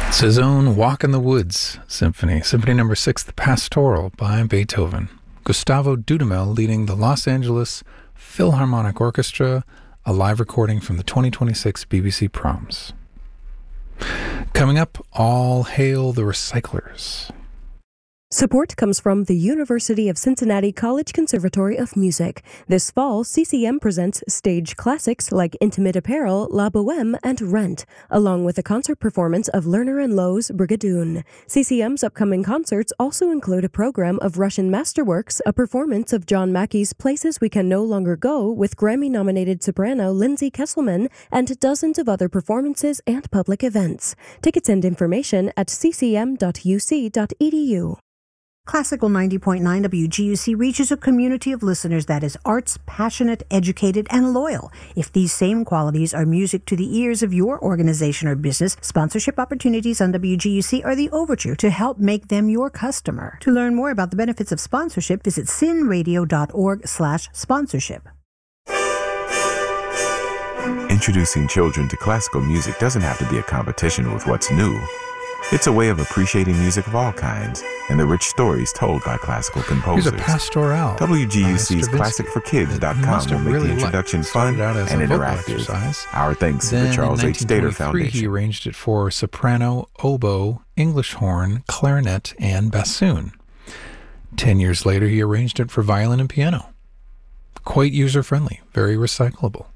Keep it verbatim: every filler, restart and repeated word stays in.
It's his own Walk in the Woods Symphony, Symphony Number Six, The Pastoral by Beethoven. Gustavo Dudamel leading the Los Angeles Philharmonic Orchestra, a live recording from the twenty twenty-six B B C Proms. Coming up, All Hail the Recyclers. Support comes from the University of Cincinnati College Conservatory of Music. This fall, C C M presents stage classics like Intimate Apparel, La Bohème, and Rent, along with a concert performance of Lerner and Loewe's Brigadoon. C C M's upcoming concerts also include a program of Russian masterworks, a performance of John Mackey's Places We Can No Longer Go with Grammy-nominated soprano Lindsay Kesselman, and dozens of other performances and public events. Tickets and information at c c m dot u c dot e d u. Classical ninety point nine W G U C reaches a community of listeners that is arts, passionate, educated, and loyal. If these same qualities are music to the ears of your organization or business, sponsorship opportunities on W G U C are the overture to help make them your customer. To learn more about the benefits of sponsorship, visit cinradio.org slash sponsorship. Introducing children to classical music doesn't have to be a competition with what's new. It's a way of appreciating music of all kinds and the rich stories told by classical composers. Here's a pastoral. W G U C's classic for kids dot com will make really the introduction fun and interactive. Our thanks then to the Charles H. Dater Foundation. Foundation. He arranged it for soprano, oboe, English horn, clarinet, and bassoon. Ten years later, he arranged it for violin and piano. Quite user-friendly, very recyclable.